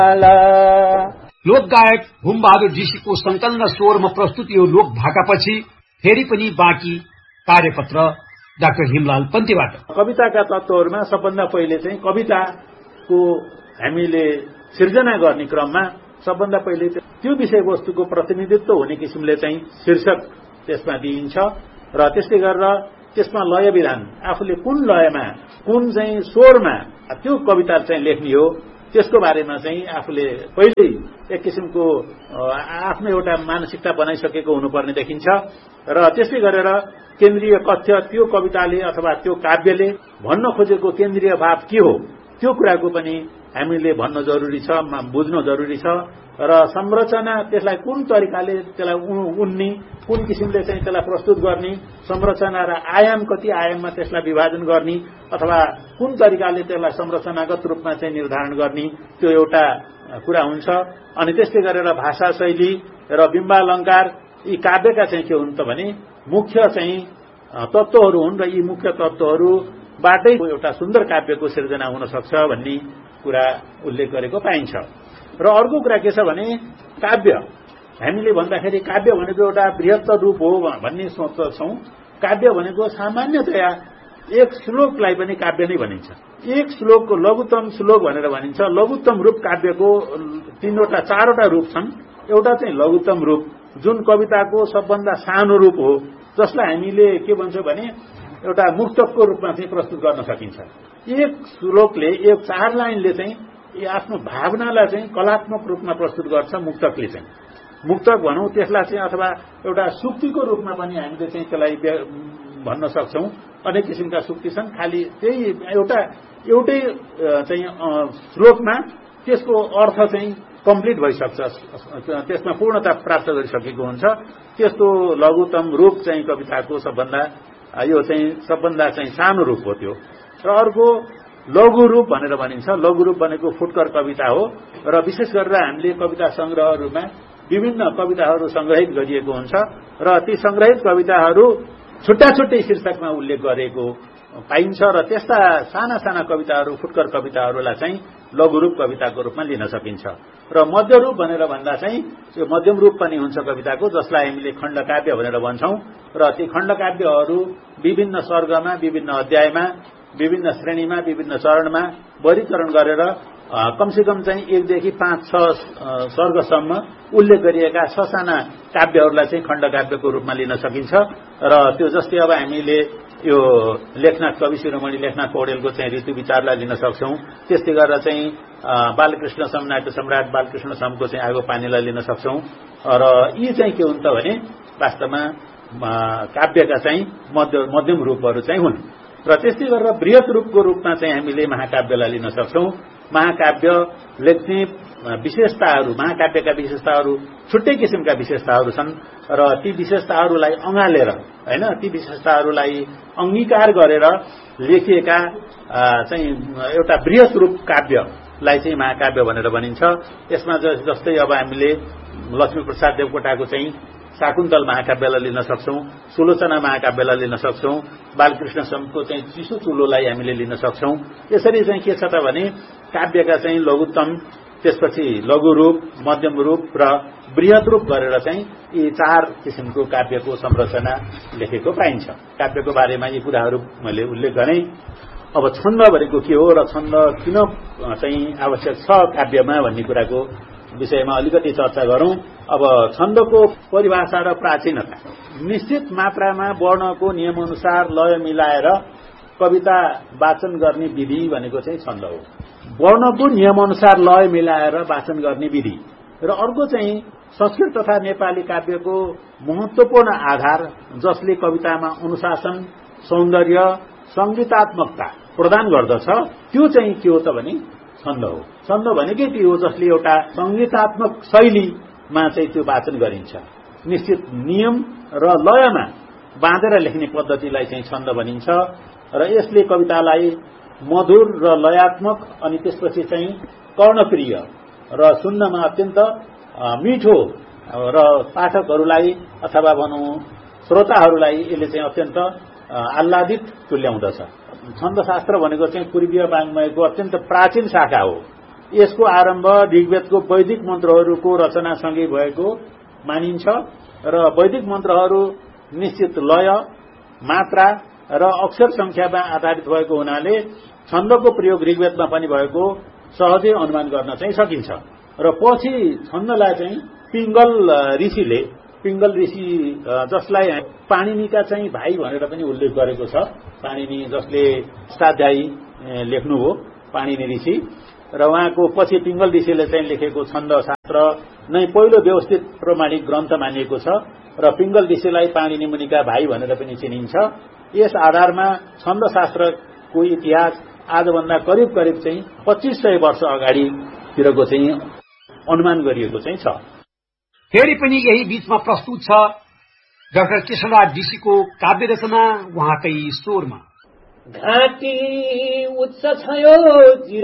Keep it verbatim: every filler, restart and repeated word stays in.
लोकगायक भूमबहादुर जीसीको संकलन स्वरमा प्रस्तुत यो लोक भाकापछि फेरि पनि बाँकी कार्यपत्र डाक्टर हिमलाल पन्तीबाट। कविताका तत्त्वहरूमा सबभन्दा पहिले चाहिँ कविताको हामीले सिर्जना गर्ने क्रममा सबभन्दा पहिले त्यो विषयवस्तुको प्रतिनिधित्व हुने किसिमले चाहिँ शीर्षक त्यसमा दिइन्छ र त्यसले गरेर त्यसमा लय विधान आफूले कुन लयमा कुन चाहिँ स्वरमा त्यो कविता चाहिँ लेख्ने हो त्यसको बारेमा चाहिँ आफूले पहिले एक किसिमको आफ्नो एउटा मानसिकता बनाइसकेको हुनुपर्ने देखिन्छ र त्यसले गरेर केन्द्रीय कथ्य त्यो कविताले अथवा त्यो काव्यले भन्न खोजेको केन्द्रीय भाव के हो त्यो कुराको पनि हामीले भन्न जरुरी छ, बुझ्न जरुरी छ र संरचना त्यसलाई कुन तरिकाले त्यसलाई उन्ने कुन किसिमले चाहिँ त्यसलाई प्रस्तुत गर्ने संरचना र आयाम कति आयाममा त्यसलाई विभाजन गर्ने अथवा कुन तरिकाले त्यसलाई संरचनागत रूपमा चाहिँ निर्धारण गर्ने त्यो एउटा कुरा हुन्छ। अनि त्यसले गरेर भाषा शैली र बिम्बालंकार यी काव्यका चाहिँ के हुन् त भने मुख्य चाहिँ तत्त्वहरू हुन् र यी मुख्य तत्त्वहरूबाटै एउटा सुन्दर काव्यको सिर्जना हुन सक्छ भन्ने कुरा उल्लेख गरेको पाइन्छ। र अर्को कुरा के छ भने काव्य हामीले भन्दाखेरि काव्य भनेको एउटा बृहत्तर रूप हो भन्ने सोच्छौं। काव्य भनेको सामान्यतया एक श्लोकलाई पनि काव्य नै भनिन्छ। एक श्लोकको लघुत्तम श्लोक भनेर भनिन्छ। लघुत्तम रूप काव्यको तीनवटा चारवटा रूप छन्। एउटा चाहिँ लघुत्तम रूप जुन कविताको सबभन्दा सानो रूप हो जसलाई हामीले के भन्छौं भने एउटा मुक्तकको रूपमा चाहिँ प्रस्तुत गर्न सकिन्छ। एक श्लोकले एक चार लाइनले चाहिँ आफ्नो भावनालाई चाहिँ कलात्मक रूपमा प्रस्तुत गर्छ मुक्तकले चाहिँ। मुक्तक भनौं त्यसलाई चाहिँ अथवा एउटा सुक्तिको रूपमा पनि हामीले चाहिँ त्यसलाई भन्न सक्छौं। अनेक किसिमका सुक्ति छन्। खालि त्यही एउटा एउटै चाहिँ श्लोकमा त्यसको अर्थ चाहिँ कम्प्लिट भइसक्छ, त्यसमा पूर्णता प्राप्त गरिसकेको हुन्छ। त्यस्तो लघुत्तम रूप चाहिँ कविताको सबभन्दा यो चाहिँ सबभन्दा चाहिँ सानो रूप हो त्यो। र अर्को लघु रूप भनेर भनिन्छ। लघु रूप भनेको फुटकर कविता हो र विशेष गरेर हामीले कविता संग्रहहरूमा विभिन्न कविताहरू संग्रहित गरिएको हुन्छ र ती संग्रहित कविताहरू छुट्टा छुट्टै शीर्षकमा उल्लेख गरेको पाइन्छ र त्यस्ता साना साना कविताहरू फुटकर कविताहरूलाई चाहिँ लघु रूप कविताको रूपमा लिन सकिन्छ। र मध्य रूप भनेर भन्दा चाहिँ यो मध्यम रूप पनि हुन्छ कविताको जसलाई हामीले खण्डकाव्य भनेर भन्छौं र ती खण्डकाव्यहरू विभिन्न सर्गमा विभिन्न अध्यायमा विभिन्न श्रेणीमा विभिन्न चरणमा वर्गीकरण गरेर कमसेकम चाहिँ एकदेखि पाँच छ सर्गसम्म उल्लेख गरिएका ससाना काव्यहरूलाई चाहिँ खण्डकाव्यको रूपमा लिन सकिन्छ। र त्यो जस्तै अब हामीले यो लेखनाथ कवि शिरोमणि लेखनाथ पौडेलको चाहिँ ऋतु विचारलाई लिन सक्छौं। त्यस्तै गरेर चाहिँ बालकृष्ण सम नाट्य सम्राट बालकृष्ण समको चाहिँ आगो पानीलाई लिन सक्छौं। र यी चाहिँ के हुन्छ भने वास्तवमा काव्यका चाहिँ मध्यम रूपहरू चाहिँ हुन्। र त्यस्तै गरेर बृहत रूपको रूपमा चाहिँ हामीले महाकाव्यलाई लिन सक्छौं। महाकाव्य लेख्ने विशेषताहरू महाकाव्यका विशेषताहरू छुट्टै किसिमका विशेषताहरू छन् र ती विशेषताहरूलाई अँगालेर हैन ती विशेषताहरूलाई अंगीकार गरेर लेखिएका चाहिँ एउटा बृहत रूप काव्यलाई चाहिँ महाकाव्य भनेर भनिन्छ। यसमा जस्तै अब हामीले लक्ष्मीप्रसाद देवकोटाको चाहिँ शाकुन्तल महाकाव्यलाई लिन सक्छौं, सुलोचना महाकाव्यलाई लिन सक्छौं, बालकृष्ण समको चाहिँ चिसो चुलोलाई हामीले लिन सक्छौं। यसरी चाहिँ के छ त भने काव्यका चाहिँ लघुत्तम त्यसपछि लघु रूप मध्यम रूप र बृहत रूप गरेर चाहिँ यी चार किसिमको काव्यको संरचना लेखेको पाइन्छ। काव्यको बारेमा यी कुराहरू मैले उल्लेख गरेँ। अब छन्द भनेको के हो र छन्द किन चाहिँ आवश्यक छ काव्यमा भन्ने कुराको विषयमा अलिकति चर्चा गरौं। अब छन्दको परिभाषा र प्राचीनता निश्चित मात्रामा वर्णको नियमअनुसार लय मिलाएर कविता वाचन गर्ने विधि भनेको चाहिँ छन्द हो। वर्णको नियमअनुसार लय मिलाएर वाचन गर्ने विधि र अर्को चाहिँ संस्कृत तथा नेपाली काव्यको महत्वपूर्ण आधार जसले कवितामा अनुशासन सौन्दर्य संगीतात्मकता प्रदान गर्दछ त्यो चाहिँ के हो त भने छन्द हो। छन्द भनेकै त्यो हो जसले एउटा संगीतात्मक शैलीमा चाहिँ त्यो वाचन गरिन्छ। निश्चित नियम र लयमा बाँधेर लेख्ने पद्धतिलाई चाहिँ छन्द भनिन्छ र यसले कवितालाई मधुर र लयात्मक अनि त्यसपछि चाहिँ कर्णप्रिय र सुन्नमा अत्यन्त मिठो र पाठकहरूलाई अथवा भनौं श्रोताहरूलाई यसले चाहिँ अत्यन्त आह्लादित तुल्याउँदछ। छन्दशास्त्र भनेको चाहिँ पूर्वीय वाङ्मयको अत्यन्त प्राचीन शाखा हो यसको आरम्भ ऋग्वेदको वैदिक मन्त्रहरूको रचनासँगै भएको मानिन्छ र वैदिक मन्त्रहरू निश्चित लय, मात्रा र अक्षर संख्यामा आधारित भएको हुनाले छन्दको प्रयोग ऋग्वेदमा पनि भएको सहजै अनुमान गर्न चाहिँ सकिन्छ। र पछि छन्दलाई चाहिँ पिङ्गल ऋषिले पिङ्गल ऋषि जसलाई पाणिनीका चाहिँ भाइ भनेर पनि उल्लेख गरेको छ, पाणिनी जसले अष्टाध्यायी लेख्नुभयो पाणिनी ऋषि, र उहाँको पछि पिङ्गल ऋषिले चाहिँ लेखेको छन्द शास्त्र नै पहिलो व्यवस्थित प्रमाणिक ग्रन्थ मानिएको छ र पिङ्गल ऋषिलाई पाणिनी मुनिका भाइ भनेर पनि चिनिन्छ। यस आधारमा छन्द शास्त्रको इतिहास आजभन्दा करिब करिब चाहिँ पच्चीस सय वर्ष अगाडितिरको चाहिँ अनुमान गरिएको चाहिँ छ। फेरि पनि यही बीचमा प्रस्तुत छ डाक्टर कृष्णराज ऋषिको काव्य रचना उहाँकै स्वरमा। घाटी उच्च छ यो